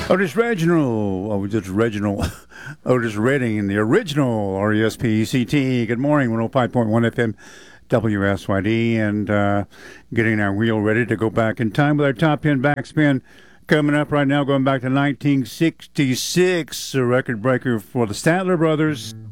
Otis Reginald. Oh, just Reginald. Otis Redding in the original RESPECT. Good morning, 105.1 FM WSYD. And getting our wheel ready to go back in time with our top 10 backspin. Coming up right now, going back to 1966, a record breaker for the Statler Brothers.